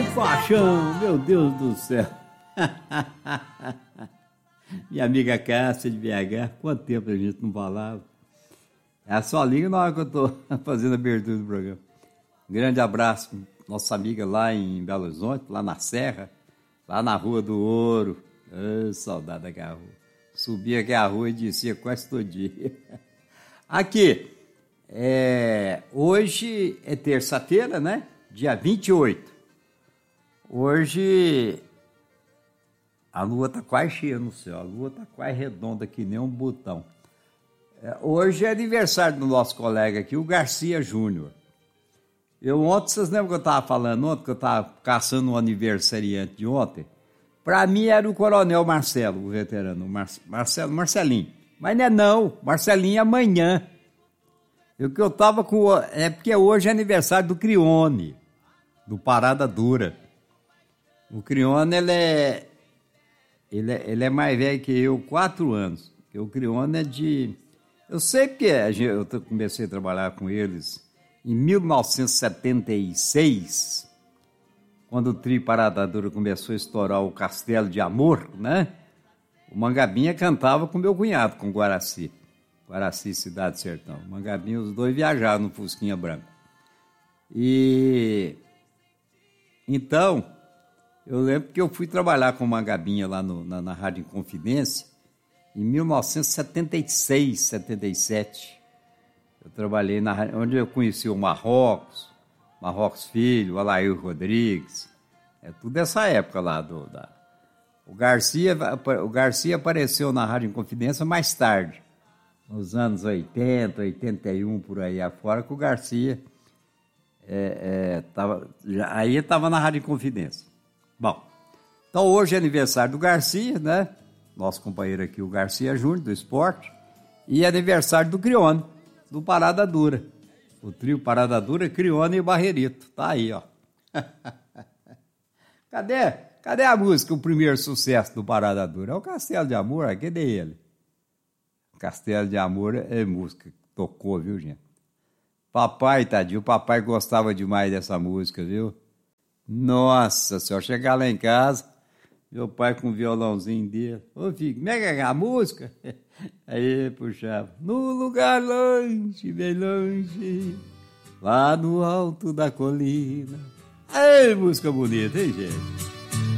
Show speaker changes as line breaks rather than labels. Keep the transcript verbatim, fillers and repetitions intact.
paixão, meu Deus do céu. Minha amiga Cássia de B H, quanto tempo a gente não falava. Ela só liga na hora que eu estou fazendo a abertura do programa. Um grande abraço, nossa amiga lá em Belo Horizonte, lá na Serra, lá na Rua do Ouro. Oh, saudade daquela rua. Subia aquela rua e descia quase todo dia. Aqui, é, hoje é terça-feira, né? Dia vinte e oito. Hoje a lua está quase cheia no céu, a lua está quase redonda que nem um botão. É, hoje é aniversário do nosso colega aqui, o Garcia Júnior. Eu ontem, vocês lembram que eu estava falando ontem, que eu estava caçando um aniversariante de ontem? Para mim era o Coronel Marcelo, o veterano, Mar- Marcelo, Marcelinho. Mas não é não, Marcelinho é amanhã. O que eu estava com... É porque hoje é aniversário do Crione, do Parada Dura. O Crione, ele é, ele é, ele é mais velho que eu, quatro anos. Porque o Crione é de... Eu sei porque eu comecei a trabalhar com eles em mil novecentos e setenta e seis, quando o trio Parada Dura começou a estourar o Castelo de Amor, né? O Mangabinha cantava com meu cunhado, com o Guaraci. Guaraci, Cidade do Sertão. O Mangabinha, os dois viajaram no Fusquinha Branco. E... Então... Eu lembro que eu fui trabalhar com o Mangabinha lá no, na, na Rádio Inconfidência em mil novecentos e setenta e seis, setenta e sete. Eu trabalhei na rádio, onde eu conheci o Marrocos, Marrocos Filho, o Alair Rodrigues. É tudo essa época lá. Do, da... o, Garcia, o Garcia apareceu na Rádio Inconfidência mais tarde, nos anos oitenta, oitenta e um, por aí afora, que o Garcia é, é, tava, já, aí estava na Rádio Inconfidência. Bom, então hoje é aniversário do Garcia, né? Nosso companheiro aqui, o Garcia Júnior, do esporte. E é aniversário do Crione, do Parada Dura. O trio Parada Dura, Crione e Barrerito. Tá aí, ó. Cadê? Cadê a música, o primeiro sucesso do Parada Dura? É o Castelo de Amor, cadê ele? Castelo de Amor é música que tocou, viu, gente? Papai, tadinho, o papai gostava demais dessa música, viu? Nossa senhora, chegar lá em casa, meu pai com o violãozinho dele. Ô filho, como é que é a música? Aí puxava, no lugar longe, bem longe, lá no alto da colina. Ei, música bonita, hein, gente?